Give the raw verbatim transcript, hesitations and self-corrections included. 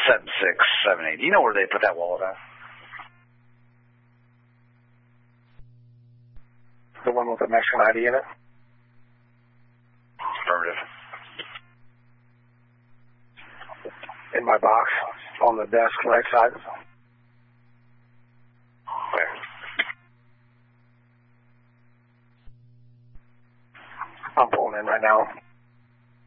seven six seven eight. Do you know where they put that wallet at? The one with the Mexican I D in it? Affirmative. In my box, on the desk, right side. Okay. I'm pulling in right now.